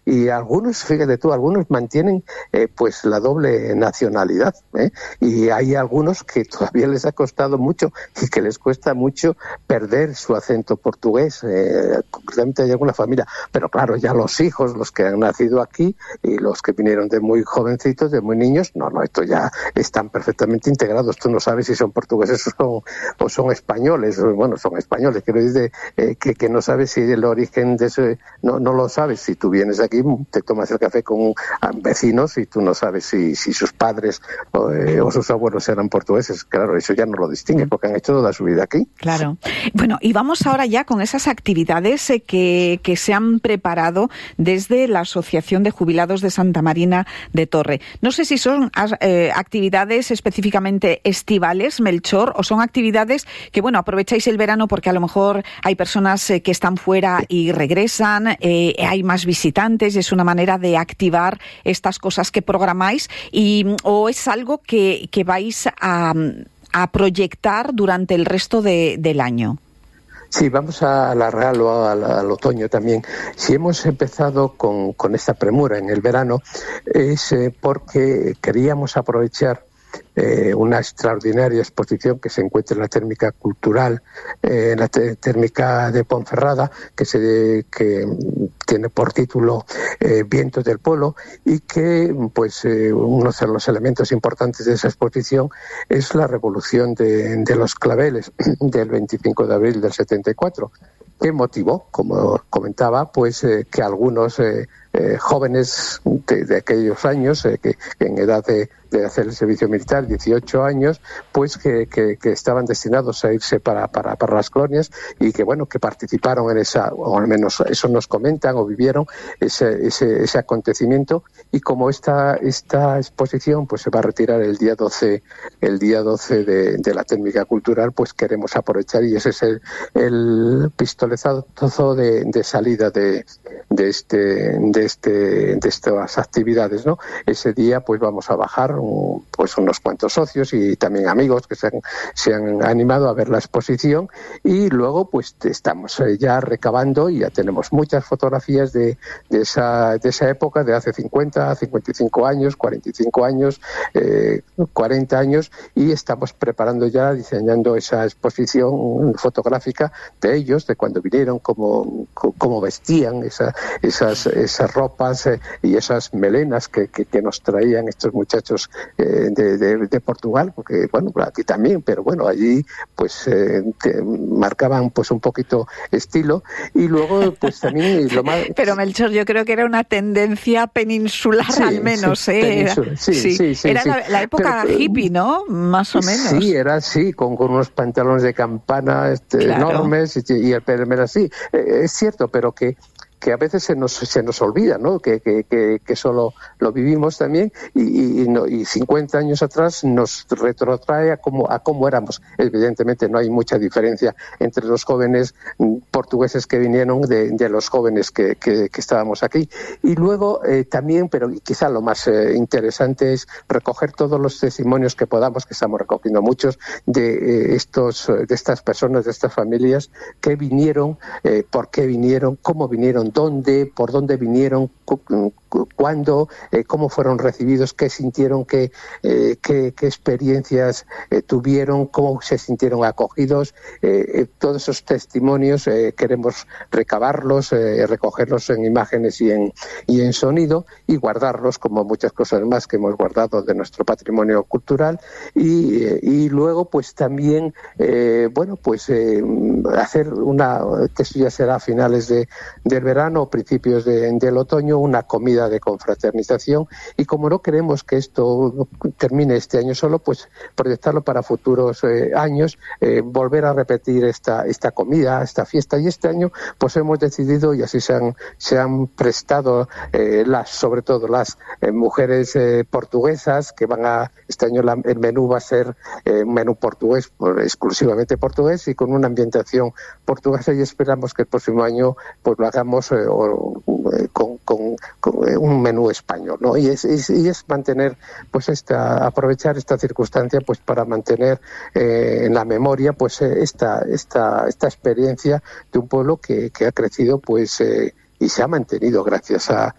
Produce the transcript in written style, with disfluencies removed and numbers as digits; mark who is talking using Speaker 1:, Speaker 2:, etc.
Speaker 1: y algunos, fíjate tú, algunos mantienen pues la doble nacionalidad, y hay algunos que todavía les ha costado mucho y que les cuesta mucho perder su acento portugués, concretamente hay alguna familia, pero claro, ya los hijos, los que han nacido aquí y los que vinieron de muy jovencitos, de muy niños, no, esto ya están perfectamente integrados. Tú no sabes si son portugueses o son españoles. Bueno, son españoles, quiero decir que no sabes si el origen de ese, no lo sabes. Si tú vienes aquí, te tomas el café con vecinos y tú no sabes si sus padres o sus abuelos eran portugueses. Claro, eso ya no lo distingue porque han hecho toda su vida aquí.
Speaker 2: Claro. Bueno, y vamos ahora ya con esas actividades que se han preparado desde la Asociación de Jubilados de Santa Marina de Torre. No sé si son actividades específicamente estivales, Melchor, o son actividades que, bueno, aprovecháis el verano porque a lo mejor hay personas que están fuera y regresan, hay más visitantes, es una manera de activar estas cosas que programáis, o es algo que vais a proyectar durante el resto del año.
Speaker 1: Sí, vamos a alargarlo al otoño también. Si hemos empezado con esta premura en el verano es porque queríamos aprovechar una extraordinaria exposición que se encuentra en la Térmica Cultural, en la Térmica de Ponferrada, que tiene por título Vientos del Polo, y que pues uno de los elementos importantes de esa exposición es la revolución de los claveles del 25 de abril del 74, que motivó, como comentaba, pues que algunos jóvenes de aquellos años, que en edad de hacer el servicio militar, 18 años, pues que estaban destinados a irse para las colonias y que, bueno, que participaron en esa, o al menos eso nos comentan, o vivieron ese acontecimiento. Y como esta exposición pues se va a retirar el día 12 de la Técnica Cultural, pues queremos aprovechar, y ese es el pistoletazo de salida de estas actividades, ¿no? Ese día pues vamos a bajar pues unos cuantos socios y también amigos que se han animado a ver la exposición, y luego pues estamos ya recabando y ya tenemos muchas fotografías de esa época, de hace 50, 55 años, 45 años, 40 años, y estamos preparando ya, diseñando esa exposición fotográfica de ellos, de cuando vinieron, cómo vestían esas ropas y esas melenas que nos traían estos muchachos de Portugal, porque bueno, aquí también, pero bueno, allí pues marcaban pues un poquito estilo. Y luego pues también lo más...
Speaker 2: Pero Melchor, yo creo que era una tendencia peninsular, sí, al menos, sí. Era la época hippie, ¿no? Más o menos.
Speaker 1: Sí, era así, con unos pantalones de campana claro, enormes y el pelo era así. Es cierto, pero que a veces se nos olvida, ¿no? Que solo lo vivimos también, y 50 años atrás nos retrotrae a cómo éramos. Evidentemente no hay mucha diferencia entre los jóvenes portugueses que vinieron de los jóvenes que estábamos aquí. Y luego también, pero quizá lo más interesante es recoger todos los testimonios que podamos, que estamos recogiendo muchos, de estas personas, de estas familias que vinieron, por qué vinieron, cómo vinieron, por dónde vinieron, cuándo, cómo fueron recibidos, qué sintieron, qué experiencias tuvieron, cómo se sintieron acogidos. Todos esos testimonios queremos recabarlos, recogerlos en imágenes y en sonido, y guardarlos, como muchas cosas más que hemos guardado de nuestro patrimonio cultural. Y luego pues también hacer que esto ya será a finales del verano o principios del otoño, una comida de confraternización, y como no queremos que esto termine este año solo, pues proyectarlo para futuros años, volver a repetir esta comida, esta fiesta. Y este año pues hemos decidido, y así se han prestado sobre todo las mujeres portuguesas, que este año el menú va a ser un menú portugués, exclusivamente portugués, y con una ambientación portuguesa, y esperamos que el próximo año pues lo hagamos con un menú español, ¿no? Y es mantener pues aprovechar esta circunstancia pues para mantener en la memoria pues esta experiencia de un pueblo que ha crecido pues y se ha mantenido gracias a